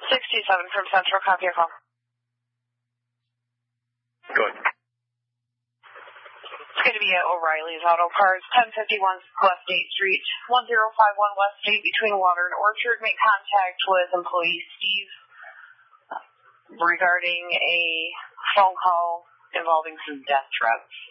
67 from Central, copy your call. Go ahead. It's going to be at O'Reilly's Auto Parts, 1051 West 8th Street, 1051 West 8 between Water and Orchard. Make contact with employee Steve regarding a phone call involving some death threats.